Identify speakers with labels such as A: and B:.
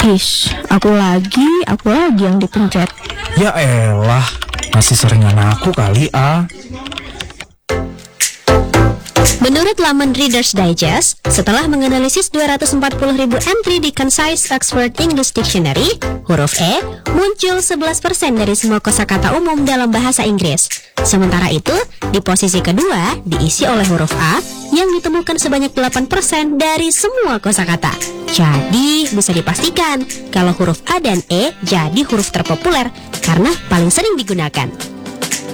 A: Aku lagi yang dipencet.
B: Ya elah, masih seringan aku kali
C: Menurut laman Reader's Digest, setelah menganalisis 240.000 entry di Concise Oxford English Dictionary, huruf E muncul 11% dari semua kosakata umum dalam bahasa Inggris. Sementara itu, di posisi kedua diisi oleh huruf A yang ditemukan sebanyak 8% dari semua kosakata. Jadi, bisa dipastikan kalau huruf A dan E jadi huruf terpopuler karena paling sering digunakan.